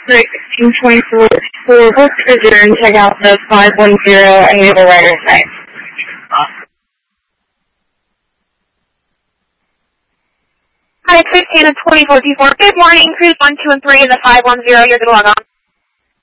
Great, 1624. We'll book adjourn, check out the 510, and we have a writer tonight. Hi, it's 15 of 2044. Good morning, cruise 1, 2, and 3 in the 510. You're going to log on.